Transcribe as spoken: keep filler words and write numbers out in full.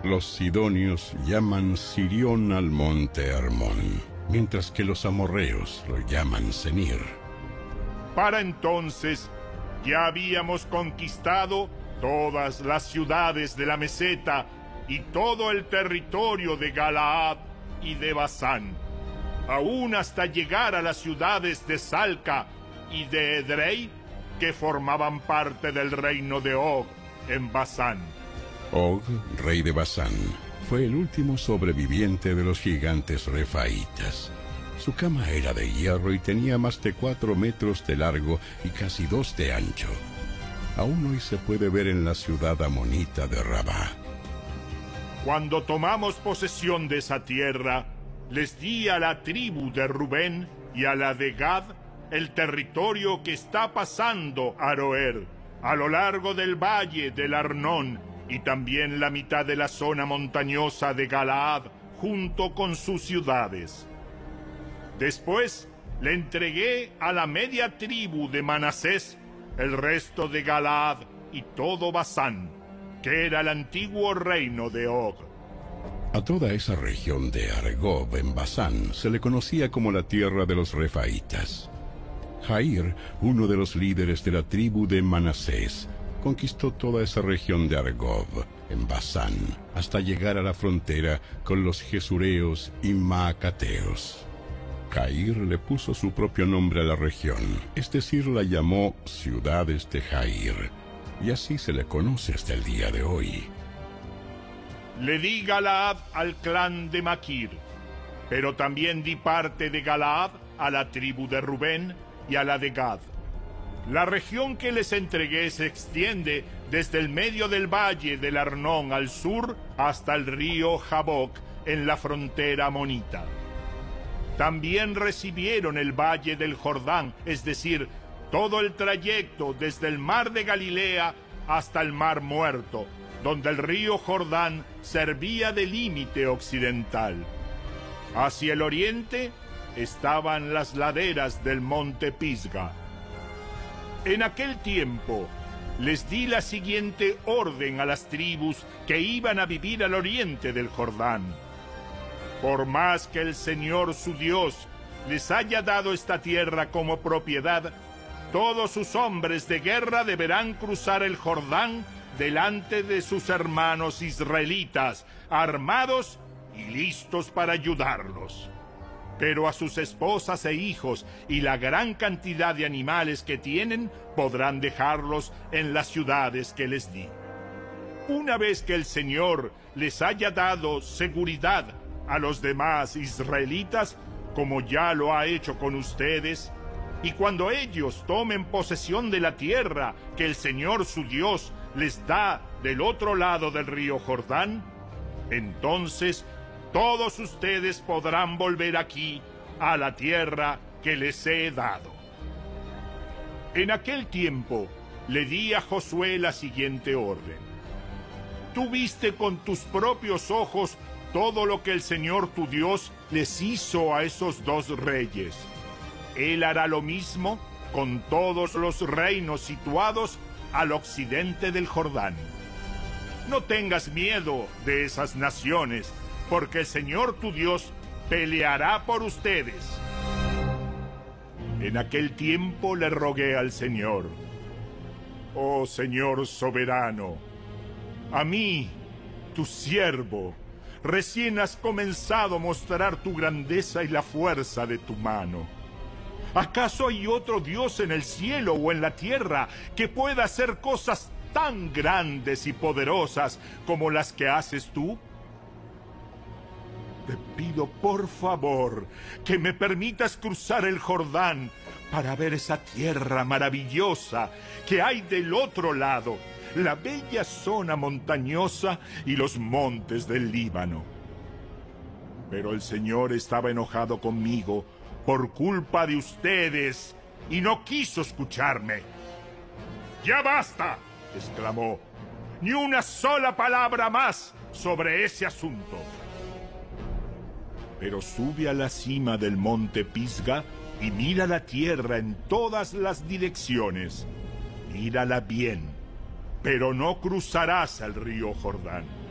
Los sidonios llaman Sirión al monte Hermón, mientras que los amorreos lo llaman Senir. Para entonces ya habíamos conquistado todas las ciudades de la meseta y todo el territorio de Galaad y de Basán, aún hasta llegar a las ciudades de Salca y de Edrei, que formaban parte del reino de Og en Basán. Og, rey de Basán, fue el último sobreviviente de los gigantes refaítas. Su cama era de hierro y tenía más de cuatro metros de largo y casi dos de ancho. Aún hoy se puede ver en la ciudad amonita de Rabá. Cuando tomamos posesión de esa tierra, les di a la tribu de Rubén y a la de Gad el territorio que está pasando Aroer, a lo largo del valle del Arnón, y también la mitad de la zona montañosa de Galaad, junto con sus ciudades. Después le entregué a la media tribu de Manasés el resto de Galaad y todo Basán, que era el antiguo reino de Og. A toda esa región de Argob en Basán se le conocía como la tierra de los refaítas. Jair, uno de los líderes de la tribu de Manasés, conquistó toda esa región de Argob en Basán hasta llegar a la frontera con los Gesureos y Maacateos. Jair le puso su propio nombre a la región, es decir, la llamó Ciudades de Jair, y así se le conoce hasta el día de hoy. Le di Galaad al clan de Maquir, pero también di parte de Galaad a la tribu de Rubén y a la de Gad. La región que les entregué se extiende desde el medio del valle del Arnón al sur hasta el río Jaboc en la frontera amonita. También recibieron el valle del Jordán, es decir, todo el trayecto desde el mar de Galilea hasta el mar Muerto, donde el río Jordán servía de límite occidental. Hacia el oriente estaban las laderas del monte Pisga. En aquel tiempo les di la siguiente orden a las tribus que iban a vivir al oriente del Jordán. Por más que el Señor su Dios les haya dado esta tierra como propiedad, todos sus hombres de guerra deberán cruzar el Jordán delante de sus hermanos israelitas, armados y listos para ayudarlos. Pero a sus esposas e hijos y la gran cantidad de animales que tienen podrán dejarlos en las ciudades que les di. Una vez que el Señor les haya dado seguridad a los demás israelitas, como ya lo ha hecho con ustedes, y cuando ellos tomen posesión de la tierra que el Señor su Dios les da del otro lado del río Jordán, entonces todos ustedes podrán volver aquí a la tierra que les he dado. En aquel tiempo le di a Josué la siguiente orden. Tú viste con tus propios ojos todo lo que el Señor tu Dios les hizo a esos dos reyes. Él hará lo mismo con todos los reinos situados al occidente del Jordán. No tengas miedo de esas naciones, porque el Señor tu Dios peleará por ustedes. En aquel tiempo le rogué al Señor: oh Señor soberano, a mí, tu siervo, recién has comenzado a mostrar tu grandeza y la fuerza de tu mano. ¿Acaso hay otro Dios en el cielo o en la tierra que pueda hacer cosas tan grandes y poderosas como las que haces tú? Te pido por favor que me permitas cruzar el Jordán para ver esa tierra maravillosa que hay del otro lado, la bella zona montañosa y los montes del Líbano. Pero el Señor estaba enojado conmigo por culpa de ustedes y no quiso escucharme. ¡Ya basta!, exclamó. ¡Ni una sola palabra más sobre ese asunto! Pero sube a la cima del monte Pisga y mira la tierra en todas las direcciones. Mírala bien, pero no cruzarás el río Jordán.